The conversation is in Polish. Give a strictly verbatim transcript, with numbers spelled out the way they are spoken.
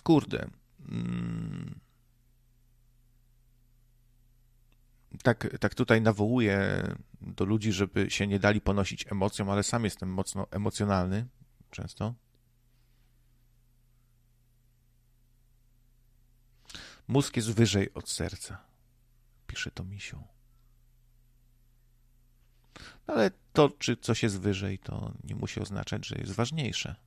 kurde, mm, tak, tak tutaj nawołuję do ludzi, żeby się nie dali ponosić emocjom, ale sam jestem mocno emocjonalny często. Mózg jest wyżej od serca, pisze to Misiu. Ale to, czy coś jest wyżej, to nie musi oznaczać, że jest ważniejsze.